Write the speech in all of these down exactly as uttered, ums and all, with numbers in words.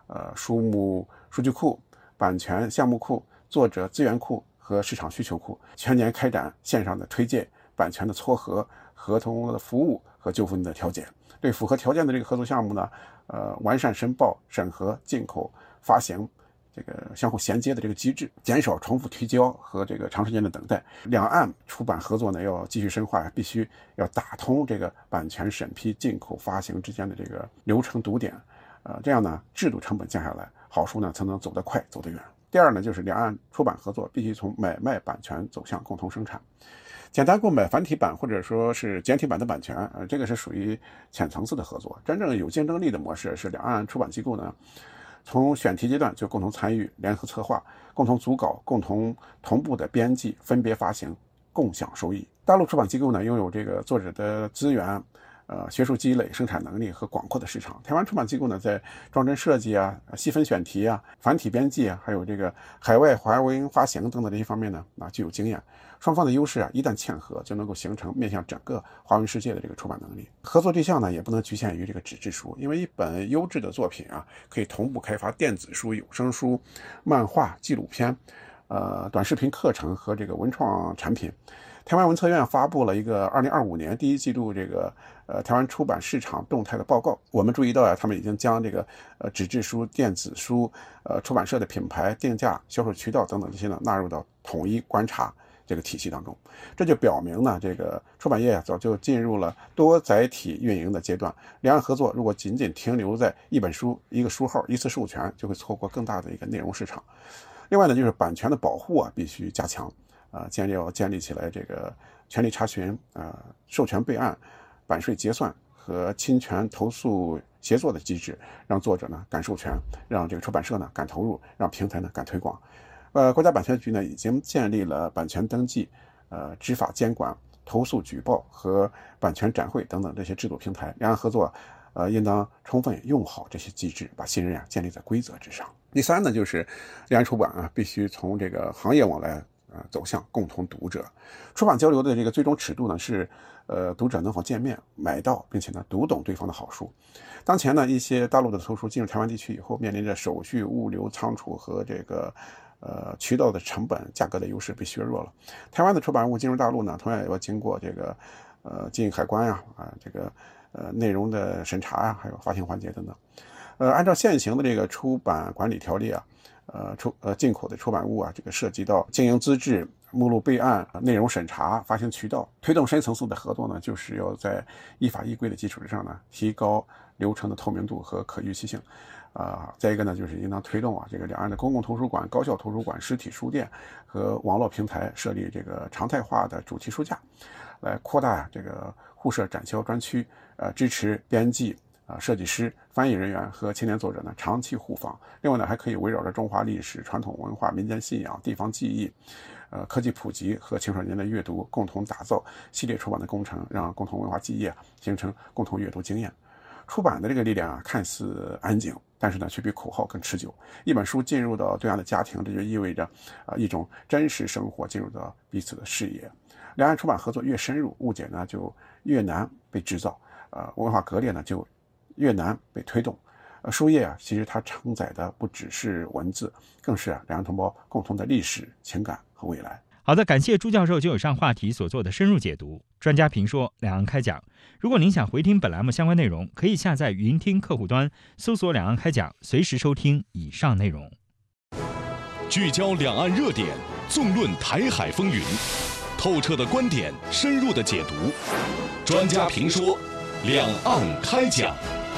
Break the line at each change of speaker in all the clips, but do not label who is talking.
呃书目数据库、版权项目库、作者资源库和市场需求库，全年开展线上的推荐、版权的撮合、合同的服务和纠纷的调解。对符合条件的这个合作项目呢，呃，完善申报、审核、进口、发行这个相互衔接的这个机制，减少重复提交和这个长时间的等待。两岸出版合作呢要继续深化，必须要打通这个版权审批、进口、发行之间的这个流程堵点，呃，这样呢制度成本降下来，好书呢才能走得快、走得远。第二呢，就是两岸出版合作必须从买卖版权走向共同生产。简单购买繁体版或者说是简体版的版权，呃，这个是属于浅层次的合作。真正有竞争力的模式是两岸出版机构呢，从选题阶段就共同参与、联合策划、共同组稿、共同同步的编辑、分别发行、共享收益。大陆出版机构呢，拥有这个作者的资源、呃学术积累、生产能力和广阔的市场。台湾出版机构呢，在装帧设计啊、细分选题啊、繁体编辑啊，还有这个海外华文发行等等这些方面呢，啊具有经验。双方的优势啊，一旦嵌合，就能够形成面向整个华文世界的这个出版能力。合作对象呢，也不能局限于这个纸质书，因为一本优质的作品啊，可以同步开发电子书、有声书、漫画、纪录片、呃短视频课程和这个文创产品。台湾文策院发布了一个二零二五年第一季度这个呃台湾出版市场动态的报告。我们注意到啊，他们已经将这个呃纸质书、电子书、呃出版社的品牌、定价、销售渠道等等这些呢纳入到统一观察这个体系当中。这就表明呢，这个出版业啊早就进入了多载体运营的阶段。两岸合作如果仅仅停留在一本书、一个书号、一次授权，就会错过更大的一个内容市场。另外呢，就是版权的保护啊必须加强。呃，建立要建立起来这个权利查询、呃授权备案、版税结算和侵权投诉协作的机制，让作者呢敢授权，让这个出版社呢敢投入，让平台呢敢推广。呃，国家版权局呢已经建立了版权登记、呃执法监管、投诉举报和版权展会等等这些制度平台。两岸合作呃应当充分用好这些机制，把信任啊建立在规则之上。第三呢，就是两岸出版啊必须从这个行业往来呃，走向共同读者。出版交流的这个最终尺度呢，是呃读者能否见面、买到，并且呢读懂对方的好书。当前呢，一些大陆的图书进入台湾地区以后，面临着手续、物流、仓储和这个呃渠道的成本、价格的优势被削弱了。台湾的出版物进入大陆呢，同样也要经过这个呃进海关呀、啊，啊这个呃内容的审查呀、啊，还有发行环节等等。呃，按照现行的这个出版管理条例啊。呃，出呃进口的出版物啊，这个涉及到经营资质、目录备案、内容审查、发行渠道。推动深层次的合作呢，就是要在依法依规的基础之上呢，提高流程的透明度和可预期性。啊、呃，再一个呢，就是应当推动啊，这个两岸的公共图书馆、高校图书馆、实体书店和网络平台设立这个常态化的主题书架，来扩大这个互设展销专区，呃，支持编辑。啊，设计师、翻译人员和青年作者呢长期互访。另外呢，还可以围绕着中华历史、传统文化、民间信仰、地方记忆、呃科技普及和青少年的阅读，共同打造系列出版的工程，让共同文化记忆啊形成共同阅读经验。出版的这个力量啊，看似安静，但是呢，却比口号更持久。一本书进入到对岸的家庭，这就意味着啊、呃、一种真实生活进入到彼此的视野。两岸出版合作越深入，误解呢就越难被制造，呃，文化割裂呢就越难被推动。呃，书页啊，其实它承载的不只是文字，更是啊两岸同胞共同的历史、情感和未来。
好的，感谢朱教授就以上话题所做的深入解读。专家评说，两岸开讲。如果您想回听本栏目相关内容，可以下载云听客户端，搜索“两岸开讲”，随时收听以上内容。
聚焦两岸热点，纵论台海风云，透彻的观点，深入的解读。专家评说，两岸开讲。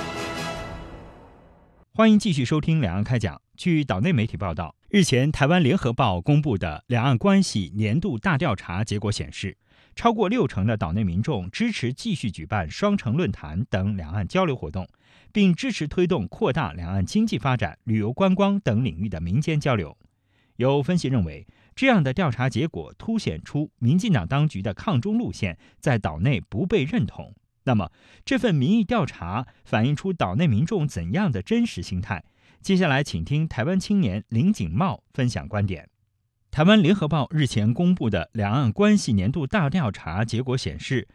欢迎继续收听《两岸开讲》。据岛内媒体报道，日前台湾联合报公布的两岸关系年度大调查结果显示，超过六成的岛内民众支持继续举办双城论坛等两岸交流活动，并支持推动扩大两岸经济发展、旅游观光等领域的民间交流。有分析认为，这样的调查结果凸显出民进党当局的抗中路线在岛内不被认同。那么，这份民意调查反映出岛内民众怎样的真实心态？接下来，请听台湾青年林景茂分享观点。台湾联合报日前公布的两岸关系年度大调查结果显示，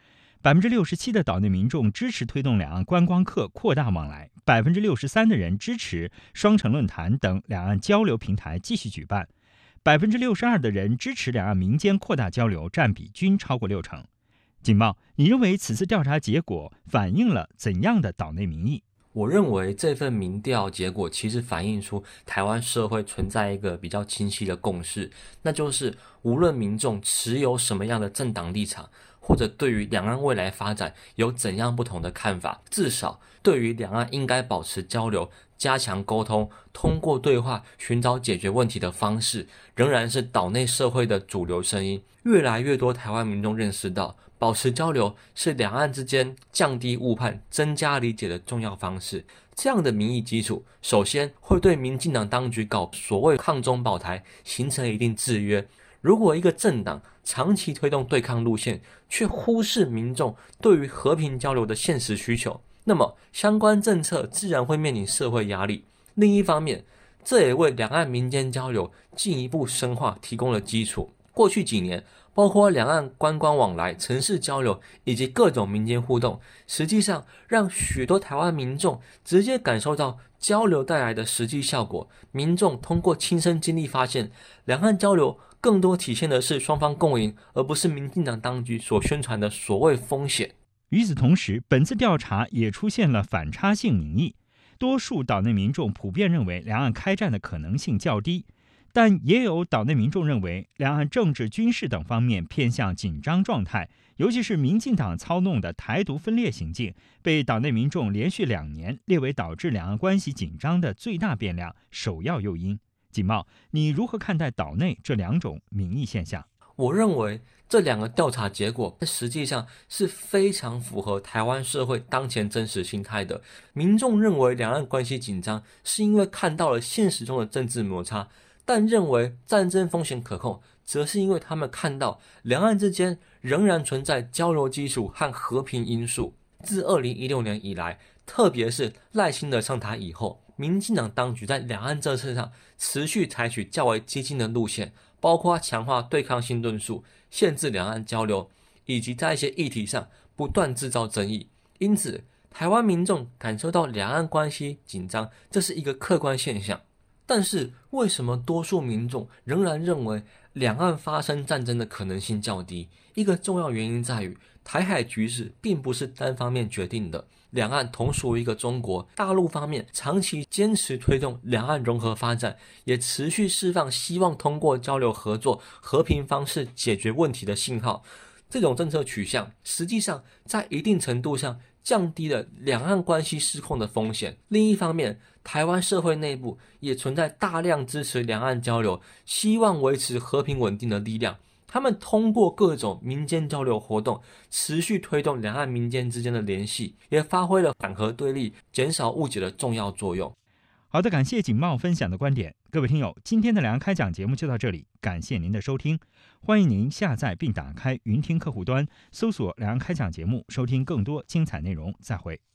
百分之六十七的岛内民众支持推动两岸观光客扩大往来，百分之六十三的人支持双城论坛等两岸交流平台继续举办，百分之六十二的人支持两岸民间扩大交流，占比均超过六成。景茂，你认为此次调查结果反映了怎样的岛内民意？
我认为这份民调结果其实反映出台湾社会存在一个比较清晰的共识，那就是无论民众持有什么样的政党立场，或者对于两岸未来发展有怎样不同的看法，至少对于两岸应该保持交流、加强沟通，通过对话寻找解决问题的方式，仍然是岛内社会的主流声音。越来越多台湾民众认识到，保持交流是两岸之间降低误判、增加理解的重要方式。这样的民意基础，首先会对民进党当局搞所谓抗中保台形成一定制约。如果一个政党长期推动对抗路线，却忽视民众对于和平交流的现实需求，那么相关政策自然会面临社会压力。另一方面，这也为两岸民间交流进一步深化提供了基础。过去几年，包括两岸观光往来、城市交流以及各种民间互动，实际上让许多台湾民众直接感受到交流带来的实际效果。民众通过亲身经历发现，两岸交流更多体现的是双方共赢，而不是民进党当局所宣传的所谓风险。
与此同时，本次调查也出现了反差性民意，多数岛内民众普遍认为两岸开战的可能性较低，但也有岛内民众认为两岸政治、军事等方面偏向紧张状态，尤其是民进党操弄的台独分裂行径，被岛内民众连续两年列为导致两岸关系紧张的最大变量、首要诱因。景茂，你如何看待岛内这两种民意现象？
我认为这两个调查结果实际上是非常符合台湾社会当前真实心态的。民众认为两岸关系紧张，是因为看到了现实中的政治摩擦，但认为战争风险可控，则是因为他们看到两岸之间仍然存在交流基础和和平因素。自二零一六年以来，特别是赖清德上台以后，民进党当局在两岸政策上持续采取较为激进的路线，包括强化对抗性论述、限制两岸交流，以及在一些议题上不断制造争议。因此，台湾民众感受到两岸关系紧张，这是一个客观现象。但是，为什么多数民众仍然认为两岸发生战争的可能性较低？一个重要原因在于，台海局势并不是单方面决定的，两岸同属一个中国，大陆方面长期坚持推动两岸融合发展，也持续释放希望通过交流合作、和平方式解决问题的信号。这种政策取向，实际上在一定程度上降低了两岸关系失控的风险。另一方面，台湾社会内部也存在大量支持两岸交流、希望维持和平稳定的力量。他们通过各种民间交流活动，持续推动两岸民间之间的联系，也发挥了反核对立、减少误解的重要作用。
好的，感谢景茂分享的观点。各位听友，今天的两岸开讲节目就到这里，感谢您的收听。欢迎您下载并打开云听客户端，搜索两岸开讲节目，收听更多精彩内容。再会。